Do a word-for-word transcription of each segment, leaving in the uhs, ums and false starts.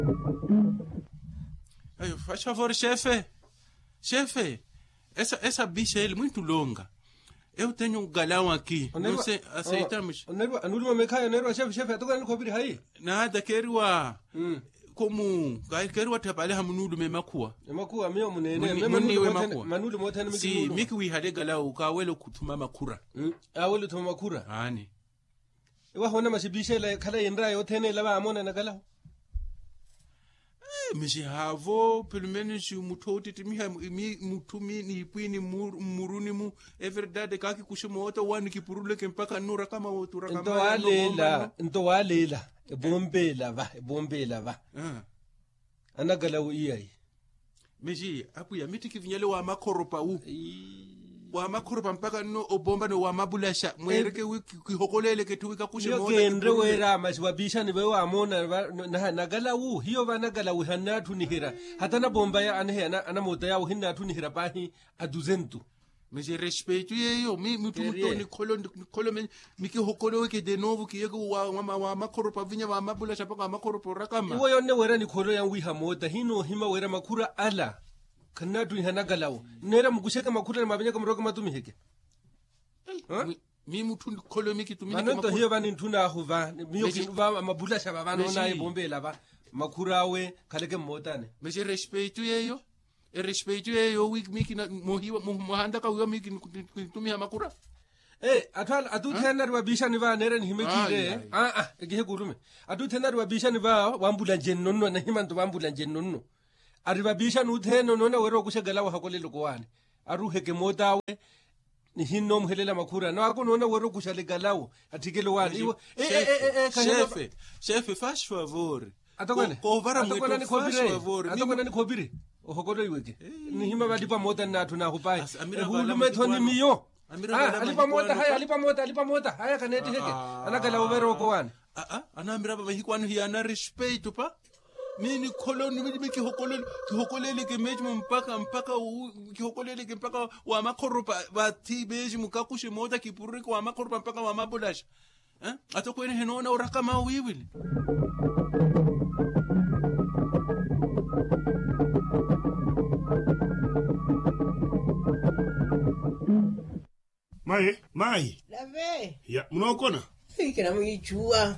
Ai, faz favor, chefe. Chefe, essa, essa bicha é muito longa. Eu tenho um galão aqui. Não sei, aceitamos. Anulima mekaya nerwa chef chef atoka ni kobiri hai. Nada, quero a... Como... Quero a trabalhar manudo me makua. Makua mio munene. Manudo makua. Manudo motene miki. Si, miki wi hade galao ka welo kutuma makura. Ah, welo tuma makura. Ani. Iwa hona masibishe la kala yendra yo tene la ba amona na galao. Mishi havo, pelo menos o mutoti timi mi mutumi ni pini muruni mu é verdade kaki kushimota wani kipurule kempaka nura kama otura kama ndo walela ndo walela ebombela ba ebombela ba anagala uyai mishi apu ya miti kivinyale wa makoropa u wa makoropa mpaka no obomba no wa mabulasha mwereke kihokolele ketuwika kushimota yokendre wera maswabisha ni bewa amona na nagala u hiyo va nagala u hanatu nihira hata na bomba ya anhe ana ana mota ya hinatu nihira bahi aduzentu mishi respeito yeyo mi mutumuto ni kolo ni kolo mi kihokolo ke de novo ki yego wa mama wa makoropa vinya wa mabulasha paka makoropa rakama iwo yonne wera ni kolo ya wiha mota hino hima wera makura ala kanatu ni hanagalawo nera mugusheka makura mabenya kamroga matumi heke mi mutu kolo mi kitumi manonto hiyo bani ntuna huva miyo kuva mabula shaba bano na ibombela ba makura we kaleke motane meje respeito yeyo e respeito yeyo wiki miki na mohiwa mohanda ka uyo miki kitumi makura eh atwal adu tena rwa bisha ni ba nera ni himekire ah ah egihe gurume adu tena rwa bisha ni ba wambula jennonno na himanto wambula jennonno aribabisha nutheno nona wero kushegala wa hakole lokwane aruheke motawe ni hinno mhelela makura na ako nona wero kushalegalawo atikele wani eh eh eh chefe chefe faz favor atokone kovara mwetu faz favor atokone ni kobiri ohokolo iweke ni hima badipa mota natu na hupai hulume thoni miyo ah alipa mota haya alipa mota alipa mota haya kaneti heke anagala wero kwane ah ah anamira baba hikwanu hiana respeito pa mini koloni mimi kihokolele kihokolele ke meji mpaka mpaka kihokolele ke mpaka wa makoropa bathi beji mukakushe moda kipururi kwa makoropa mpaka wa mabulasha eh atakwene henona urakama wiwili mai mai lave ya munokona ikena mwichua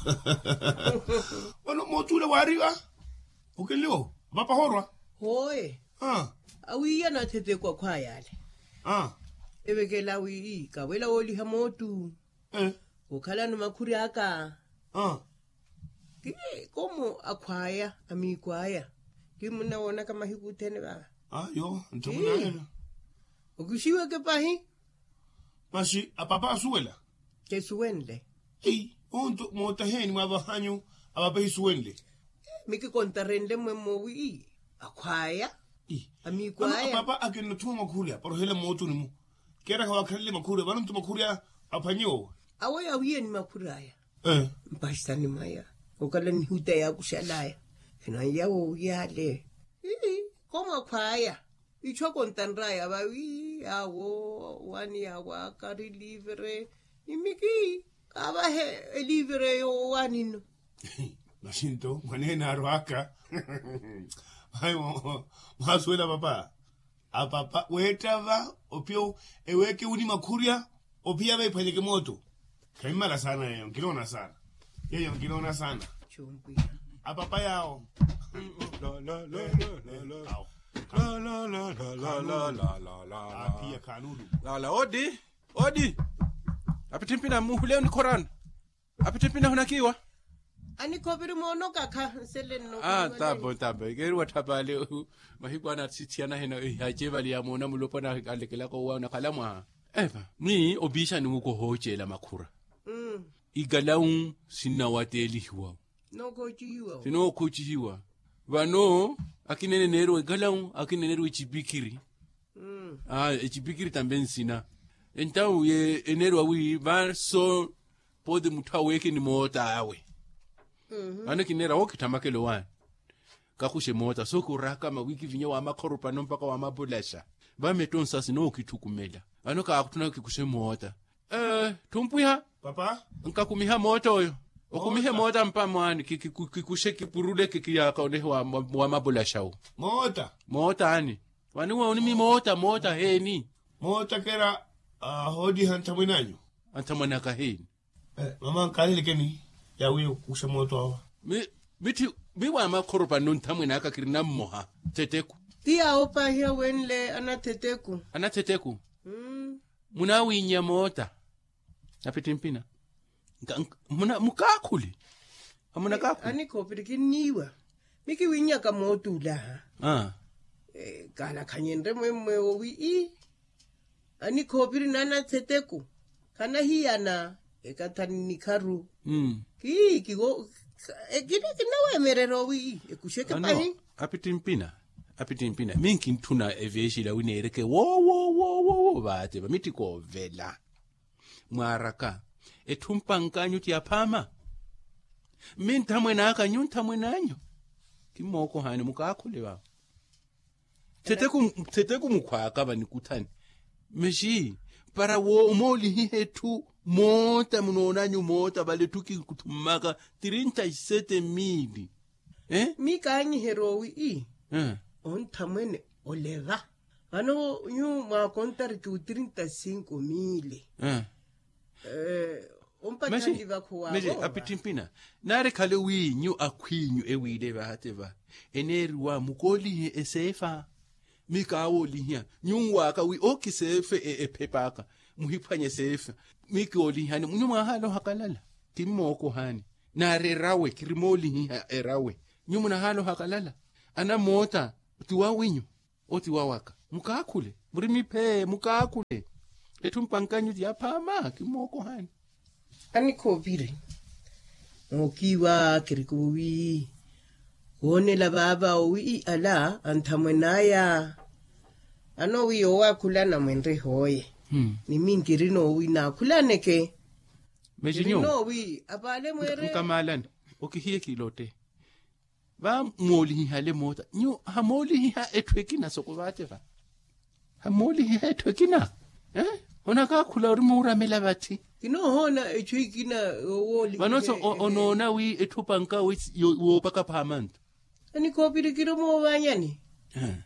ono motule wariwa ukeliwo bapa horwa hoye ah awiya na tete kwa kwa yale ah ebekela wi ka wela oli hamotu eh ukhala no makhuri aka ah ke komo akhwaya amikwaya ke mona wona kama hikuthene ba ah yo ntomunana ukushiwe ke pahi masi apapa asuela ke suwenle ei onto motaheni mabahanyo abape suwenle miki kontarende mwemo wi akhwaya amikwaya papa akino tuma makuria por hele motu nimu kera kwa khalle makuria banu tuma makuria apanyo awe awiye ni makuraya eh mbashani maya ukala ni huta ya kushalaya fina yawo yale ii koma khwaya icho kontanraya ba wi awo wani yawa kari livre imiki aba he livre yo wani no Masinto, manena arwaka. Hai mo, masuela papa. A papa wetava opio eweke uni makuria opia be panyeke moto. Kaimara sana yeye, kilona sana. Yeye kilona sana. chumbi A papa yao. la la la la la la la la la la la la Apia kanulu. la la odi odi apitimpina muhule ni koran apitimpina hunakiwa ani kobiri mono kaka seleno ah tabo tabo geru watabale mahikwana tsitiana hena hajevali ya mona mulopona alekela ko wana kalama eva mi obisha ni muko hochela makura mm igalaun sinawateli huwa no kochiwa sino kochiwa vano akinene nero igalaun akinene nero chibikiri mm ah chibikiri tamben sina entau ye enero awi va so pode mutaweke ni mota awe mhm ana kinera okitamakelo wan kakushe mota so kuraka mawiki vinya wa makoropa no mpaka wa mabulasha ba metonsa sino ukitukumela anoka akutuna kikushe mota eh tumpuya Papa? nkakumiha moto oyo okumihe mota mpamwani kikushe kipurule kikiyaka one wa wa mabulashawo mota mota ani wani wa mi mota mota heni mota kera uh, hodi hanta mwenanyo anta mwanaka heni eh, mama kalile keni ya wiyo kusha moto awa mi biti mi wa makoropa nunta mwenaka kirina moha teteku tia opa hiya wenle ana teteku ana teteku mm. muna winya mota napiti mpina muna mukakuli amuna kakuli ani kopiriki niwa miki winya ka motula ah eh kala kanyende mwemwe owi i ani kopiri nana teteku kana hiyana ekatani karu mm ki kigo ekide kinawe merero wi ekusheke pahi apiti mpina apiti mpina minki ntuna eveshila winereke wo wo wo wo bate bamiti ko vela mwaraka etumpa nkanyu tiapama minta mwenaka nyunta mwenanyo kimoko hani mukakule ba teteku teteku mukwaka bani kutani meshi para wo umoli hihetu mota munonanyo mota bale tuki kutumaka treinta y siete mil eh mikanyi herowi i eh on tamene olega ano yu ma contar que treinta y cinco mil eh eh on patandi va kuwa meje apitimpina nare kale wi nyu akwinyu ewide bateva eneri wa mukoli esefa mikawo linya nyungwa ka wi okisefe epepaka muhiphanye sefe mikoli hani nyuma halo hakalala timoko hani nare rawe kirimoli erawe nyuma halo hakalala ana mota tiwa winyu otiwa waka mukakule muri mipe mukakule etumpankanyu diapama kimoko hani ani kopire ngokiwa kirikuwi wone la baba wi ala antamwenaya ano wi owa kulana mwendre hoye hmm ni mingirino wi na kulaneke mejinyo no wi abale mwere kamalan okihiye kilote ba moli hale mota nyu hamoli ha etwekina sokubateva hamoli ha etwekina eh ona ka kula uri muramela bati kino hona echwikina woli banoso onona wi etupanka wi wo paka pamant ani kopire kiro mo banyani eh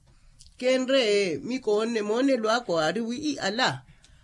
kenre mikone mone lwako ari wi ala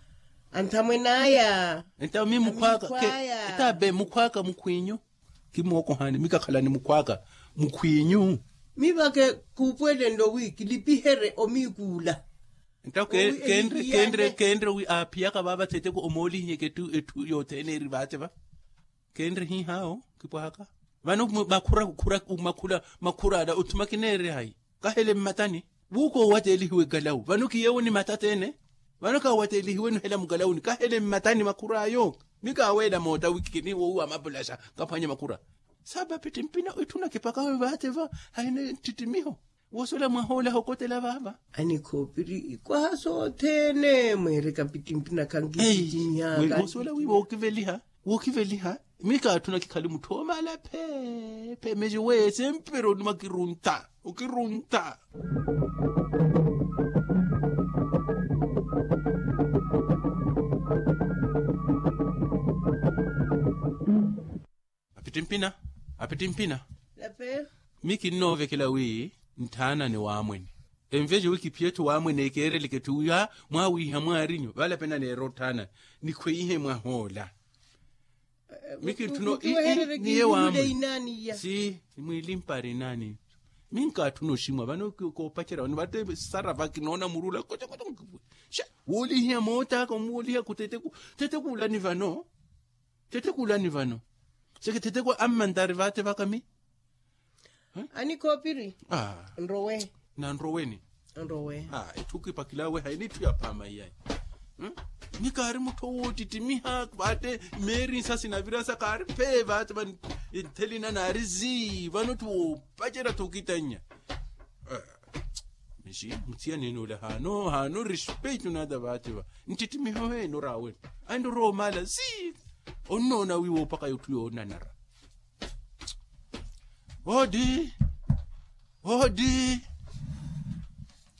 antamwenaya enta mi mukwaka ita be mukwaka mukwinyu kimoko hani mikakhalani mukwaka mukwinyu mibake kupwele ndo wi kilipihere omikula enta ke kendre kendre kendre wi apia ka baba tete ko omoli heketu etu yotene ribate ba kendre hi hao kipwaka vano bakura kura makula makura da utumakinere hai kahele matani buko wateli hiwe galau vano kiyewoni matatene vano ka wateli hiwe hela mugalau kahele matani makura ayo nika weda mota wikini wo amabulasha kapanya makura saba pitimpina utuna kipaka we bateva haine titimiho wosola mahola hokotela baba ani kopiri kwa so tene mwere kapitimpina kangitimia hey, wosola wi wokiveliha wokiveliha mika tuna kikali mutoma la pe pe meje we sempero makirunta ukirunta apitimpina apitimpina lape miki nove kila wi ntana ni wamweni emveje wiki pietu wamwene kerele ketuya mwa wi hamwarinyo bala pena ne rotana ni kwihe mwa hola miki tuno niye wamwe si mwili mpare nani minka tuno shimwa bano ko pachera ni bate sarava kinona murula kote kote sha woli hiya mota ko woli hiya kutete ku tete kula ni vano tete kula ni vano seke tete ko amandari vate vakami ani kopiri ah nrowe na nroweni nrowe ah etuki pakilawe haini tu ya pama yai hm nikari muto titimiha bate meri sasa na virasa kari pe vate ban telina na rizi vano tu pachera tukitanya mishi mutia neno la hano hano respect na da vate ba ntitimiho he no rawe ando ro mala si onona wiwo paka yutu yona nara Odi, odi,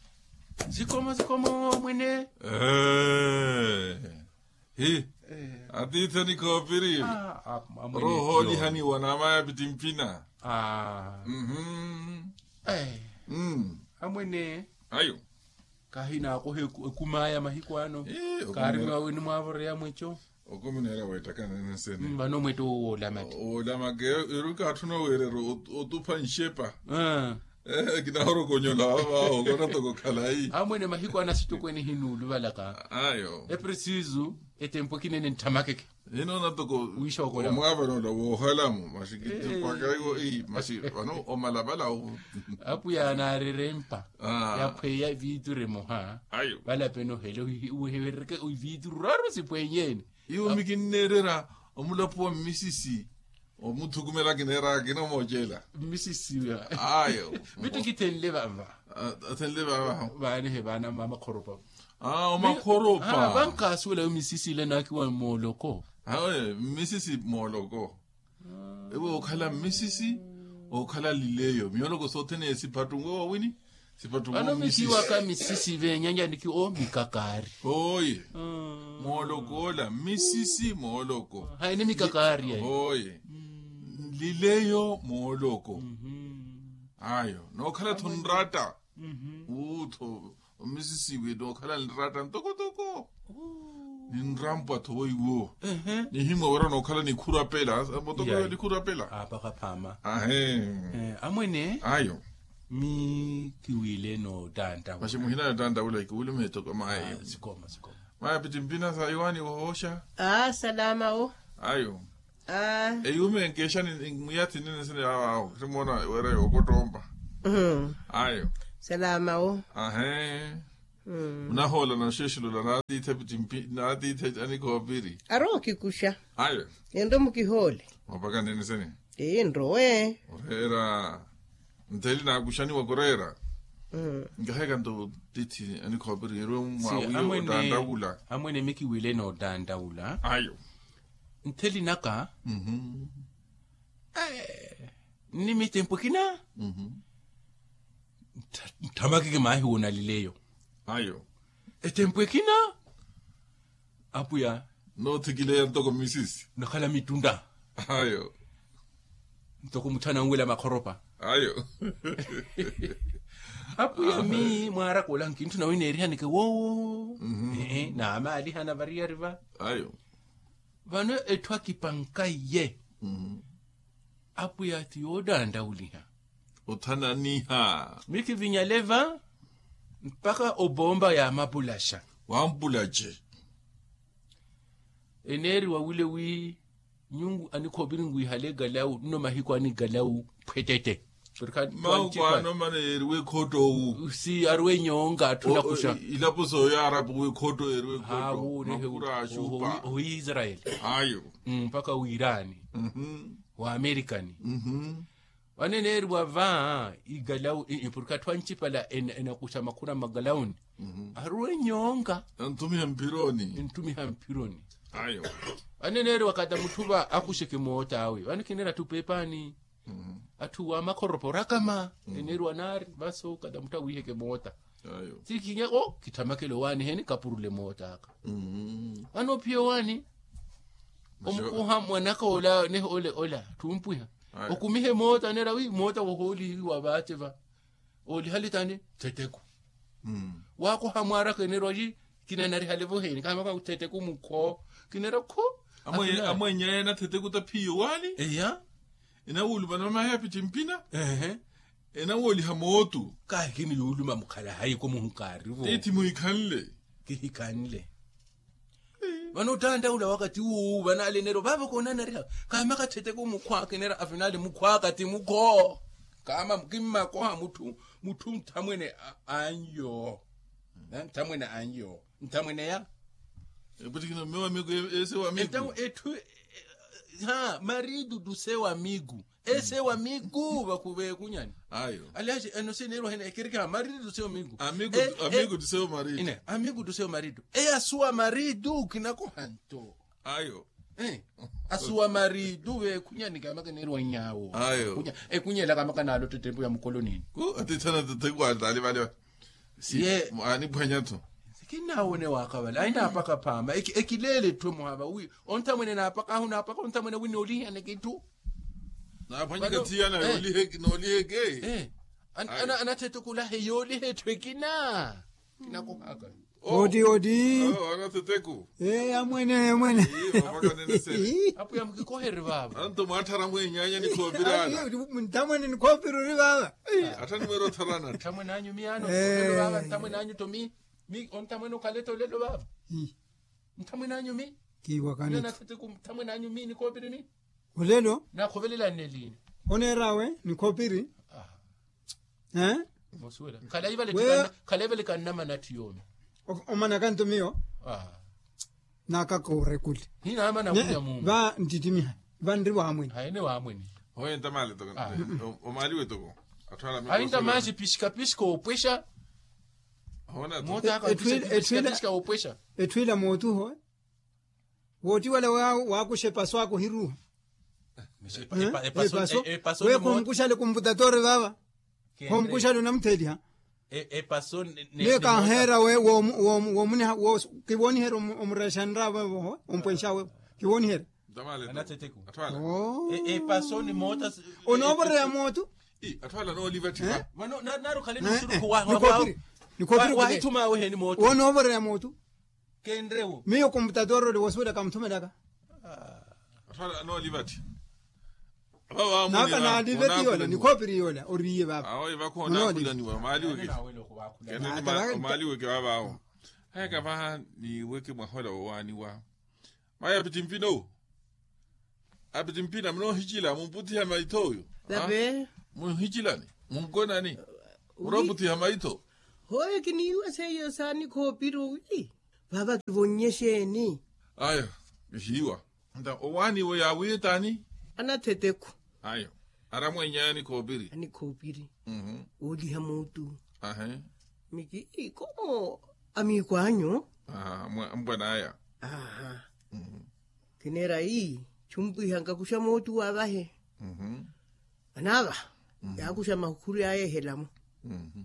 zikoma zikoma mwene. Eh, eh, Atita ni kopiri. Ah, amwene. Roho li hani wanama ya bitimpina. Ah. Mhm. Eh. Mm. Amwene. Ayo. Kahina ko he kumaya mahikwano. Eh, Kari mwa wini mwavore ya mwecho. Okominera waitakana nesene. Mbano mweto o lamati. O lamake eruka atuno werero otupa nshepa. Ah. Eh, kina horo konyola wa ogona toko kalai. Amwene mahikwana situkweni hinulu balaka. Ayo. E preciso etempo kinene ntamakeke. Ino na toko Wisho kola. Omwava no lo halamu mashikiti pakayo eh mashi bano omalabala o. Apu ya na rerempa. Ah. Ya pheya viture moha. Ayo. Bala peno helo u heverke u viture raro sipwenyeni. Iyo mikinerera omulapo misisi omuthukumela kinera kino mojela. Misisi ya. Ayo. Bitu kitenle bamba. Athenle baba. Bani he bana mama khoropa. Ah, omakhoropa. Ah, banka swela misisi le nakiwa moloko. Hawe misisi moloko. Ewe okhala misisi okhala lileyo. Miyoloko sothene esiphathungo wawini? Siphathungo Ano misisi. mikiwa ka misisi ve nyanya niki o mikakari. Oye. Moloko la misisi moloko. Hai ni mikakari ya. Oye. Lileyo moloko. Ayo, nokhala thonrata. Utho misisi we nokhala nrata ntoko toko. Ninrampa thoiwo. Ni himo wera nokhala ni khurapela, motoko ni khurapela. Apa kaphama. Ahe. Eh, amwene Ayo. mi kiwile no danta. Mashi muhina danda ula ikule meto kama Ah, ayo. sikoma sikoma. Maya pitimpina sa iwani wohosha. Ah, salama o. Ayo. Ah. Eyume nkesha ni nguyati nini sini awa. Simona wera yokotomba. Mhm. Ayo. Salama o. Ahe. Mhm. Unahola na sheshulu la nati ite pitimpi nati ite ani kopiri. Aro kikusha. Ayo. Yendo mukihole. Mapaka nini sini. Eh, ndroe. Orera. Nteli na kushani wa korera. Mhm. Ngaheka ndo titi ani kopiri. Yero Si mwa uyo danda ula. amwene mi kiwile no danta ula. Ayo. Nteli naka Mhm. eh ni mitempo kina Mhm. tamakeke mahi wona lileyo. Ayo. Etempo kina apuya No tikile ya ntoko misisi. nakhala mitunda. Ayo. Ntoko mutana ngwela makhoropa. Ayo. Apuya mi mwara kola nkintu na wine eriha nike wo. Eh na amali hana varia riva. Ayo. Vano etwa kipanka ye. Mhm. Apuya ti odanda uliha. Otana niha. Miki vinyaleva mpaka obomba ya mabulasha. Wambulaje. Eneri wa wile wi nyungu anikobiri ngui hale galau no mahiko ani galau pwetete. Surka Mauwa no mane eriwe koto u. si arwe nyonga tunakusha. Ilapo so ya arabu we koto eriwe Ha koto. wo ne Makura shupa. ho Israel. Ayo. Mpaka uirani. Mhm. Wa Amerikani. Mhm. Waneneri wa va igalau ipurka twanchi pala enakusha makura magalauni. Arwe nyonga Antumi hampironi. ntumi hampironi. Ayo. Waneneri wakata mutuba akushike mota awe. Wanikinera tupepani. Atuwa makoropo rakama. Eneri wanari baso kada muta wiheke mota. Ayo. Tikinye o kitamakelo wani heni kapurule mota aka. Mhm. Ano pio wani omukuha mwanaka ola ne ole ola tumpuya. Aye. Okumihe mota nera wi mota wo holi wa bateva. Oli halitane teteku. Mhm. Wako hamwara keneroji kinanari halevo heni kama ka teteku mukho kinera ko. Amwe amwe nyaya na tete kuta piyo wali. Eya. Ina wulu bana ma happy timpina. Ehe. Ina woli hamotu. Ka kini yuluma mukhala hayi ko muhukari vo. Eti muikanle. Kihikanle. Vanotanda ula wakati uu vana alenero vava kona nari kama katete ku mukwa kenera afinali mukwa kati mukho kama mkimma ko ha mutu mutu ntamwene anyo na ntamwene anyo ntamwene ya Ebuti kino mewa migo ese wa migo. entamu etu ha maridu duse wa migu ese wa migu bakube kunyani Ayo. aliaje enosenero hena ekirika maridu duse wa migu Amigo Eh, amigo eh, diseo marido. ine amigu duse wa maridu e asua maridu kinako hanto. Ayo. Eh, asuwa maridu we kunyani kama kenerwa nyawo. Ayo. Kunya e kunyela kama kanalo tetempo ya mkolonini. Ku atitana tete kwa dali bale. Siye Ani bwanyato. kina wone wakabala aina apaka pamba Eki, ekilele tu muhaba ui onta mwene na apaka huna apaka onta mwene wini oli ane kitu na panyika tia na oli he no oli he gay eh ana ana tetu kula he yoli he twekina kina ko haka odi odi oh ana teteku eh amwene amwene eh baba nene se apu ya mkikohere baba anto matara mwe nyanya ni kobirana mtamwene ni kopiro baba ata numero tarana tamwe nanyu miano lelo baba tamwe nanyu to mi mi ontamwe no kaleto lelo baba tamwe nanyu mi kiwa kanito na teteku tamwe nanyu mi ni kopiro ni ulelo na khobelela nelini onerawe ni kopiri eh moswela kala ibale tikana kala ibale kanama natiyomi omana kanto mio ah nakakore kuli hina ama na kunya mungu ba nditimi ba ndri wa hamwe haine wa amweni hoye ntamale to o mali weto atwala mi ainda maji pishika pishika opwesha hona mota ka pishika pishika opwesha etwila motu ho woti wala wa wa kushepa swako hiru e paso e paso we kumkushale kumbutatore baba kumkushale namtheli ha e e paso ne ka hera we wo wo wo muni wo kiboni hero umrashandra we umpensha we kiboni hera ntamale anateteku atwala e e paso ni mota onobere ya moto i atwala no liberty ba wano na naru kale ni suru kwa ni kopiri ni kopiri wa hituma we ni moto onobere ya moto kendrewo miyo kumbutatore le wasweda kamtumela atwala no liberty baba na kana liberty yola ni kopiri yola oriye baba awo iba ko na kula ni wa mali weke kene mali weke baba awo haya kaba ni weke mahola wani wa maya bitimpino abitimpina mno hijila mumputi ya maitoyo Babe. Mu hijila ni mungona ni urobuti ya maito Hoye kini iwa seyo sani kopiro ui. Baba kivonyesheni. ayo hiwa nda owani we ya witani Anateteku. ayo aramwe nyani kobiri Ani kopiri. mhm Odi hamutu. ahe Miki como amiguanyo. ah mbwana aya Aha. Kinera hii chumbi hanga kusha motu wabahe. mhm Anaba. Ya kusha makuri aye helamu. mhm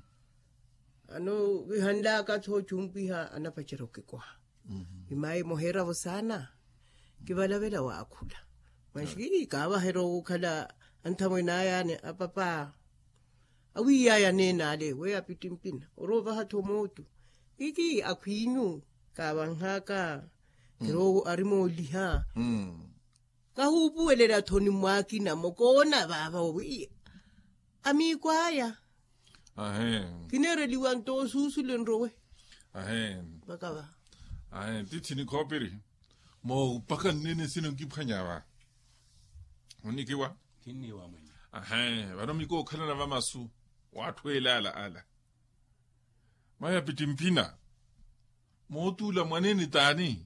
Ano wihanda katho chumbi ha anapacheroke kwa. mhm Imai mohera wasana. Kibala vela wa akula. Mashi kawa hero kala antamwe na ya ne apapa. Awi ya ya ne na de we apitimpina. Orova hato motu. Iki akwinu kawa nhaka. Kero arimo liha. mhm Kahubu elera toni mwaki na mokona baba wi. Ami kwaya. ahe Kinere liwanto susu lenrowe. ahe Bakaba. ahe titini kopiri mo paka nene sino kipanya ba unikiwa kini wa mwenye ahe bano miko kana na mamasu watu elala ala maya pitimpina motu la mwaneni tani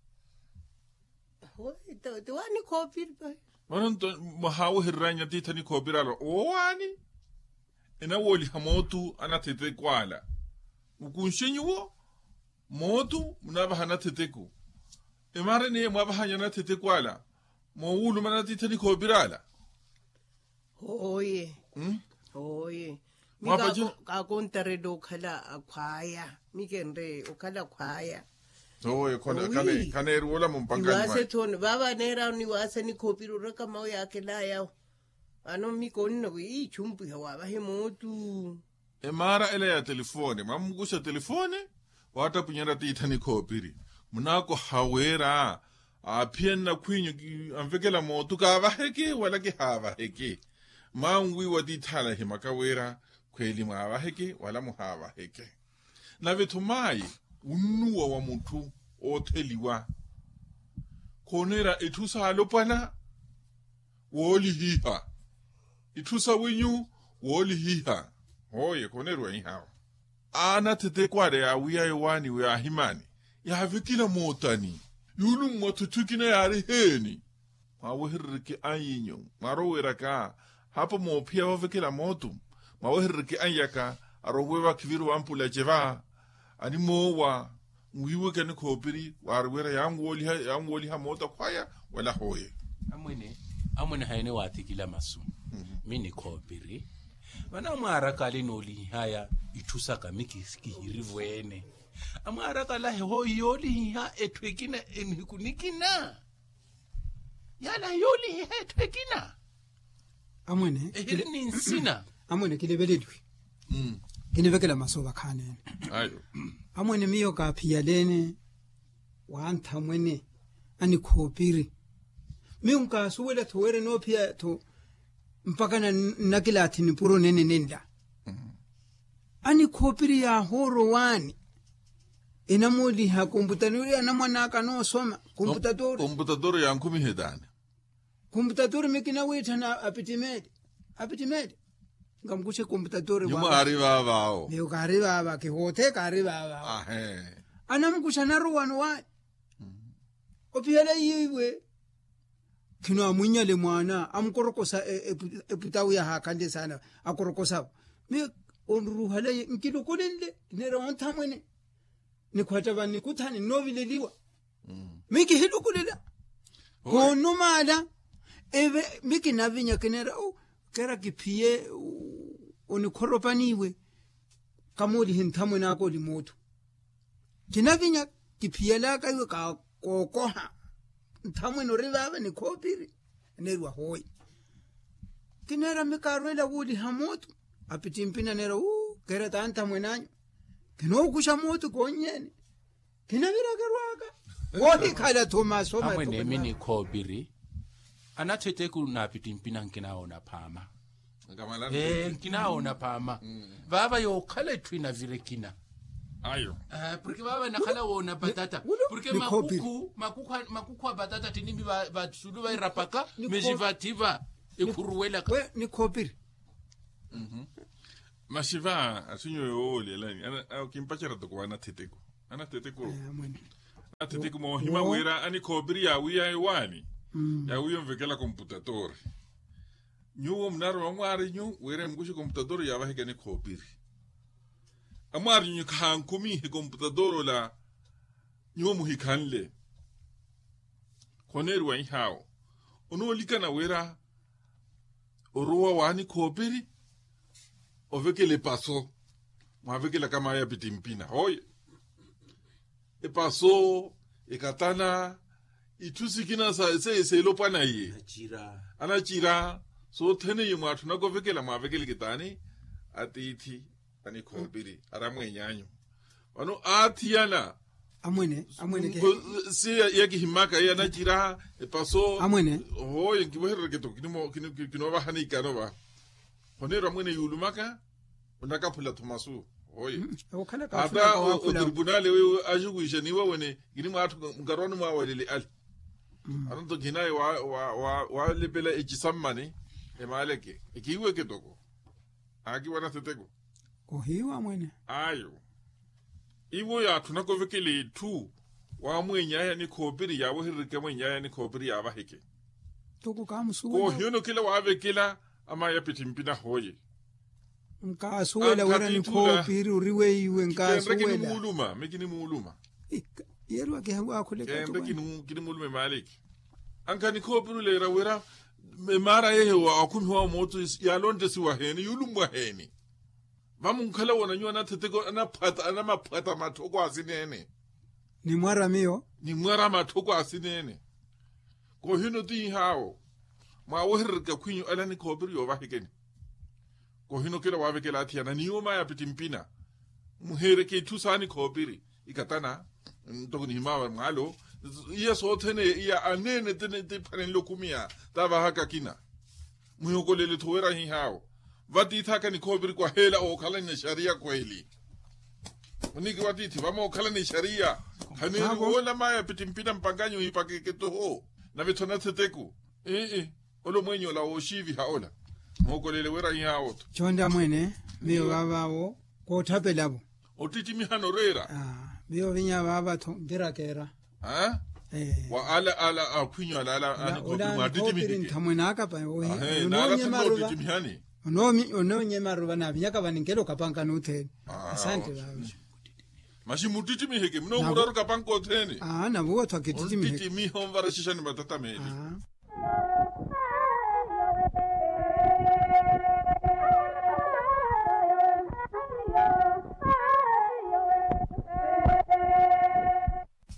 Hoye to to ani kopir ba. bano mahawo hiranya titani kopira lo owani ina woli hamotu ana tete kwala ukunshinyo motu munaba hana teteku imare ne mwaba hanya na tete kwala mo wulu mana titani kopirala Hoye. hm Oye. Mwapa Mika je? ka kontare do khala akwaya. Mikenre okhala kwaya. oye kone Ui. kane kane ruola mumpanga Iwase ni ton baba nera ni wase ni kopiru raka mau ya kela ya. Ano mikonna wi chumpu ya waba he motu. emara ele ya telefone mamugusha telefone wata punyara titani kopiri munako hawera apien na kwinyo amvekela motu ka baheke wala ki hava heke mangwi wati thala himakawera kweli mwa heke wala muhava heke na vitumai unuwa wa mutu oteliwa konera etusa alopana woli hiha itusa winyu woli hiha oye konerwa hiha ana tete kwade ya wiya yewani wiya himani ya havikila motani yulu matutukina yari heni mawahirriki anyinyo marowera ka hapo mopia wavikila motu mawahirriki anyaka arowewa kiviru wampula jeva ani mowa mwiwe kani kopiri warwera yangwoli ha yangwoli ha mota kwaya wala hoye amwene amwene haine watikila masu mini kopiri wana mwara kale noli haya itusaka miki skihirivwene amara kala ho yoli ha etwekina enhikunikina yala yoli ha etwekina amwene ehini insina amwene kilebeledwi Mm. kinivekela masoba khanene Ayo. amwene miyo kaphiyalene wantha mwene ani khopiri mi unkasuwela thowere no phiya tho mpaka na nakilathi ni puro nene nenda ani khopiri ya horo wani ina modi ha computador ana mwana kana soma computador Computador ya nkumi hedani. computador mikina wetha na apitimede apitimede ngamkushe computador Nyuma arriba bao. Leo kari baba ke hote kari baba Ah eh. anamkusha na ruwano wa opiela yiwe kino amunyale mwana amkorokosa eputawu ya hakande sana akorokosa mi onruhale nkilo kolende nera ontamwene ni kwata bani kuthani novileliwa miki hido kulela kono mala eve miki navinya kenera o kera kipie onikoropaniwe kamodi hintamwe nako limoto kinavinya kipiela kaiwe ka kokoha nthamwe no rivava ni khopiri nerwa hoy kinera mikarwela wuli hamoto apitimpina nera u kera tanta mwenanyo kino kusha moto konyene kinavira kerwaka woni khala thomas oma amwe nemi ni khopiri anathete ku na pitimpina nkinaona phama Ngamala. eh nkinaona phama baba yo khala twina virekina Ayo. Ah, porque baba nakhala wona batata porque ni khopiri. makuku makuku makuku batata tinimbi ba ba sulu ba irapaka Ni mejivativa ekuruwela we ni khopiri Mashiva asinyo yo lelani. Ana ukimpachara to kwa na teteko. Ana teteko. amwene Ana teteko mo hima wera ani kobiri ya wiya ewani. Ya wiyo mvekela computador. Nyu mnaro mwari nyu wera mgushi computador ya bahega ni kobiri. Amari nyu kankumi he computador la nyu muhikanle. Koneru wa hao. Ono likana wera oruwa wani kobiri. Oveke le paso. Mwaveke la kama ya pitimpina. Hoye. E paso, e katana, itusi kina sa se se lopa na ye. jira Ana chira, so tene ye mwatu na goveke la mwaveke le kitani, ati iti, ani kobiri, aramwe nyanyo. Wano ati yana, amwene amwene ke si ya kihimaka ya na chira, e paso, amwene hoye, nkibuhere keto, kinimo, kinimo bahani ikanova. Honero amwene yulumaka, unaka pula tomasu, hoye. okhala ka Ata o tribunal we ajuguisha ni wawene gini matu ngaronu ma walele al. Anto kinai wa wa wa wa lepela echisammani e maleke. Ekiwe ketoko. Aki wana teteko. kohiwa amwene Ayo. Iwo ya tunako vekele tu wa mwenya ya ni kobiri ya wahirike mwenya ya ni kobiri ya baheke. toko Ko kamsuwela hiono kila wa vekela ama ya pitimpina hoye. nkasuwela wera ni Akatitula. khopiri uriwe iwe Kende kini nkasuwela muluma, mekini muluma. yelwa ke hawa khule Kende kini kini muluma maliki. Ankani kopiru lera wera me mara yehe wa akumi wa moto ya londe si wa heni yulum wa heni. Vamu nkala wana nyua na teteko ana pata ana mapata matoko asinene. ni mwara miyo Ni mwara matoko asinene. Ko hino ti hao. Ma wehirka kwinyo ala ni kopiru yo vahikeni. Ko hino kila waveke la tiana ni yoma ya pitimpina. Muhere ke tusani kopiri. Ikatana. Ntoko ni himawa mwalo. Iya sotene iya anene tene te panen lokumia. Tava haka kina. Muyoko lele tuwera hi hao. Vati itaka ni kopiri kwa hela o kala ni sharia kweli. Uniki watiti vama o kala ni sharia. Kaneri wala maya pitimpina mpanganyo hipake keto ho. Na vitona teteku. Eh eh. Olo mwenyo la oshivi haola. Moko lele wera hi hao. chonda mwene miyo babawo kothapelabo Otiti mihano rera. ah miyo vinya baba to ndirakera Ha? eh Wa ala ala akwinyo ala ala ani kopiri ola matiti khopiri mihike. nthamwe nakapa ohe Ahe, na ala unonye simo maruba otiti mihani. unomi unonye maruba na vinyaka vaningelo kapanga nutheni Ah, asante okay. baba Mashi mutiti mihike. Mno Nabo- muraru kapanko teni. ah na buwa twakititi Ontiti mihe miho mvara shishani matata meli. ah Thank you.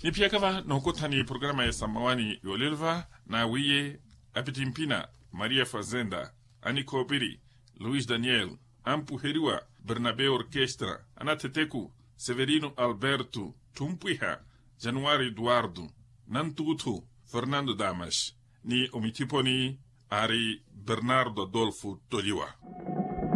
ni pia kava na hukutani programa ya samawani yolilva na wiye apitimpina Maria Fazenda, Ani Kopiri, Luis Daniel, Ampu Heriwa, Bernabe Orquestra, Anateteku, Severino Alberto, Tumpuiha, Januari Eduardo, Nantutu, Fernando Damas, ni omitiponi Ari Bernardo Adolfo Toliwa.